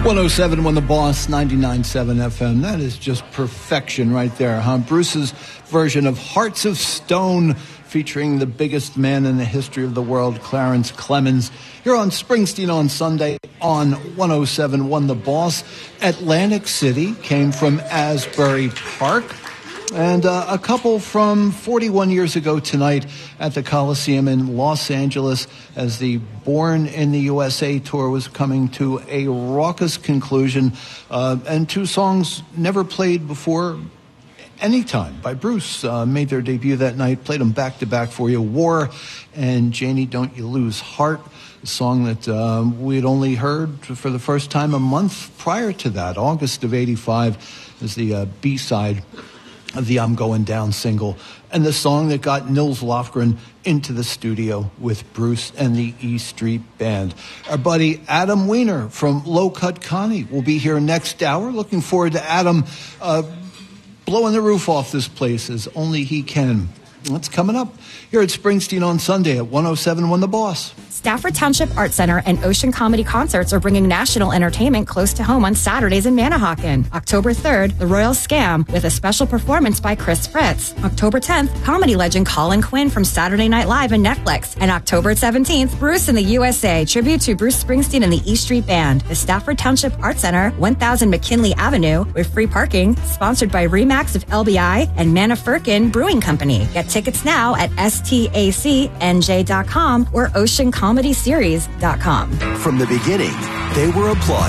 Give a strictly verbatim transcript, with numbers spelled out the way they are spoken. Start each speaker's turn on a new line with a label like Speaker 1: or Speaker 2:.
Speaker 1: one oh seven when the Boss, ninety-nine point seven F M. That is just perfection right there, huh? Bruce's version of Hearts of Stone, featuring the biggest man in the history of the world, Clarence Clemons. Here on Springsteen on Sunday on one oh seven one The Boss. Atlantic City came from Asbury Park. And uh, a couple from forty-one years ago tonight at the Coliseum in Los Angeles as the Born in the U S A tour was coming to a raucous conclusion. Uh, and two songs never played before anytime by Bruce uh, made their debut that night. Played them back-to-back for you. War and Janie, Don't You Lose Heart, a song that uh, we had only heard for the first time a month prior to that. August of eighty-five is the uh, B-side of the I'm Going Down single, and the song that got Nils Lofgren into the studio with Bruce and the E Street Band. Our buddy Adam Weiner from Low Cut Connie will be here next hour. Looking forward to Adam uh, blowing the roof off this place as only he can. That's coming up here at Springsteen on Sunday at one oh seven one The Boss.
Speaker 2: Stafford Township Art Center and Ocean Comedy Concerts are bringing national entertainment close to home on Saturdays in Manahawkin. October third, The Royal Scam with a special performance by Chris Fritz. October tenth, comedy legend Colin Quinn from Saturday Night Live and Netflix. And October seventeenth, Bruce in the U S A, tribute to Bruce Springsteen and the E Street Band. The Stafford Township Art Center, one thousand McKinley Avenue, with free parking, sponsored by Remax of L B I and Manafirkin Brewing Company. Get tickets now at S T A C N J dot com or ocean comedy series dot com.
Speaker 3: From the beginning, they were applauded.